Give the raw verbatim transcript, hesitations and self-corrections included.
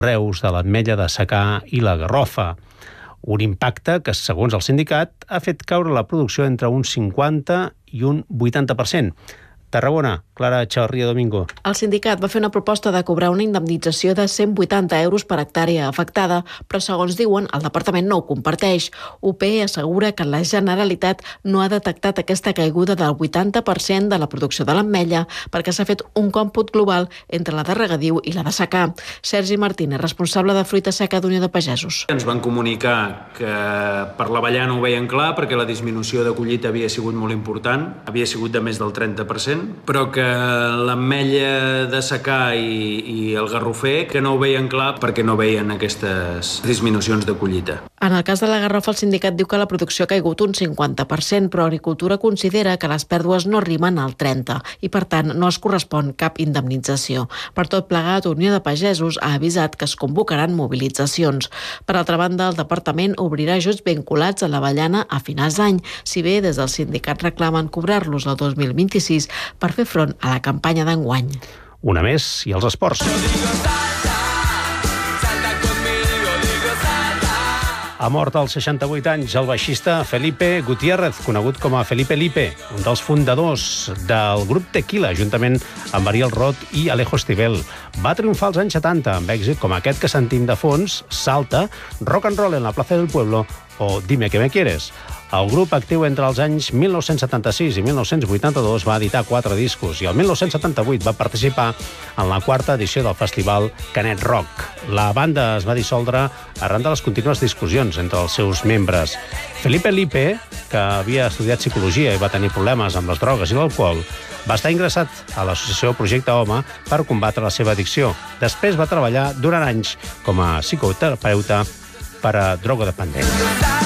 Reus, de l'Ametlla de Secà i la Garrofa. Un impacte que, segons el sindicat, ha fet caure la producció entre un cinquanta i un vuitanta per cent. Tarragona, Clara Chavarría Domingo. El sindicat va fer una proposta de cobrar una indemnització de cent vuitanta euros per hectàrea afectada, però segons diuen, el departament no ho comparteix. U P assegura que la Generalitat no ha detectat aquesta caiguda del vuitanta per cent de la producció de l'Ametlla perquè s'ha fet un còmput global entre la de regadiu i la de secà. Sergi Martínez, responsable de fruita seca d'Unió de Pagesos. Ens van comunicar que per l'avellana ho veien clar perquè la disminució de collita havia sigut molt important, havia sigut de més del trenta per cent, però que l'ametlla de secà i, i el garrofer que no ho veien clar perquè no veien aquestes disminucions de collita. En el cas de la garrofa, el sindicat diu que la producció ha caigut un cinquanta per cent, però Agricultura considera que les pèrdues no arriben al trenta per cent i, per tant, no es correspon cap indemnització. Per tot plegat, Unió de Pagesos ha avisat que es convocaran mobilitzacions. Per altra banda, el departament obrirà ajuts vinculats a l'avellana a finals d'any, si bé des del sindicat reclamen cobrar-los el dos mil vint-i-sis per fer front a la campanya d'enguany. Una més i els esports. Ha mort als seixanta-vuit anys el baixista Felipe Gutiérrez, conegut com a Felipe Lipe, un dels fundadors del grup Tequila, juntament amb Ariel Roth i Alejo Stivel. Va triomfar als anys setanta amb èxit com aquest que sentim de fons, Salta, Rock and Roll en la plaça del Pueblo o Dime que me quieres. El grup, actiu entre els anys mil nou-cents setanta-sis i mil nou-cents vuitanta-dos, va editar quatre discos i el mil nou-cents setanta-vuit va participar en la quarta edició del festival Canet Rock. La banda es va dissoldre arran de les contínues discussions entre els seus membres. Felipe Lipe, que havia estudiat psicologia i va tenir problemes amb les drogues i l'alcohol, va estar ingressat a l'associació Projecte Home per combatre la seva addicció. Després va treballar durant anys com a psicoterapeuta per a drogodependents.